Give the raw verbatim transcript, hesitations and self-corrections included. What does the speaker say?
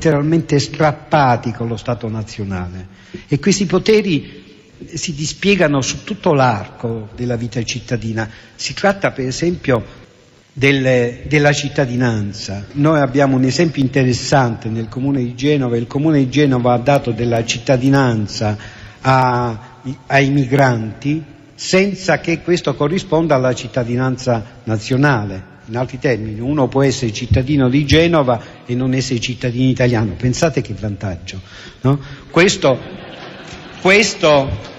letteralmente strappati con lo Stato nazionale, e questi poteri si dispiegano su tutto l'arco della vita cittadina. Si tratta per esempio del, della cittadinanza. Noi abbiamo un esempio interessante nel Comune di Genova. Il Comune di Genova ha dato della cittadinanza a, ai migranti senza che questo corrisponda alla cittadinanza nazionale. In altri termini, uno può essere cittadino di Genova e non essere cittadino italiano. Pensate che vantaggio, no? Questo, questo